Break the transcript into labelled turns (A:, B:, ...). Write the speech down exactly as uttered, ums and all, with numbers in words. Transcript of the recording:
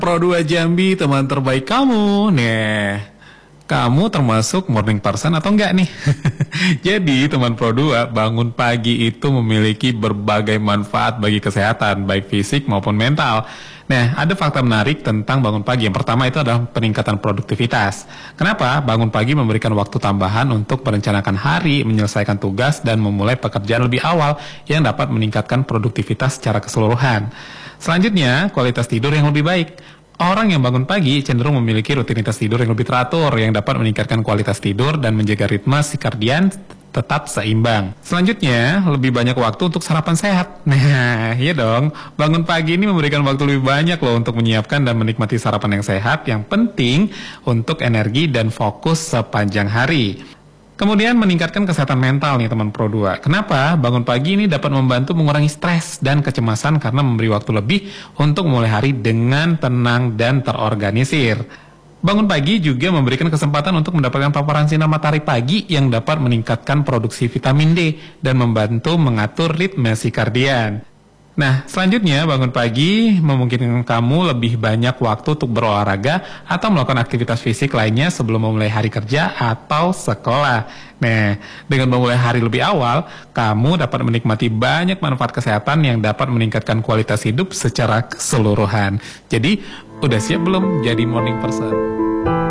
A: Pro dua Jambi, teman terbaik kamu. Nih, kamu termasuk morning person atau enggak nih? Jadi, teman Pro dua, bangun pagi itu memiliki berbagai manfaat bagi kesehatan, baik fisik maupun mental. Nah, ada fakta menarik tentang bangun pagi. Yang pertama itu adalah peningkatan produktivitas. Kenapa? Bangun pagi memberikan waktu tambahan untuk merencanakan hari, menyelesaikan tugas, dan memulai pekerjaan lebih awal yang dapat meningkatkan produktivitas secara keseluruhan. Selanjutnya, kualitas tidur yang lebih baik. Orang yang bangun pagi cenderung memiliki rutinitas tidur yang lebih teratur, yang dapat meningkatkan kualitas tidur dan menjaga ritme sirkadian tetap seimbang. Selanjutnya, lebih banyak waktu untuk sarapan sehat. Nah, iya dong, bangun pagi ini memberikan waktu lebih banyak loh untuk menyiapkan dan menikmati sarapan yang sehat, yang penting untuk energi dan fokus sepanjang hari. Kemudian meningkatkan kesehatan mental nih teman Pro dua. Kenapa? Bangun pagi ini dapat membantu mengurangi stres dan kecemasan karena memberi waktu lebih untuk memulai hari dengan tenang dan terorganisir. Bangun pagi juga memberikan kesempatan untuk mendapatkan paparan sinar matahari pagi yang dapat meningkatkan produksi vitamin D dan membantu mengatur ritme sirkadian. Nah, selanjutnya bangun pagi memungkinkan kamu lebih banyak waktu untuk berolahraga atau melakukan aktivitas fisik lainnya sebelum memulai hari kerja atau sekolah. Nah, dengan memulai hari lebih awal, kamu dapat menikmati banyak manfaat kesehatan yang dapat meningkatkan kualitas hidup secara keseluruhan. Jadi, udah siap belum jadi morning person?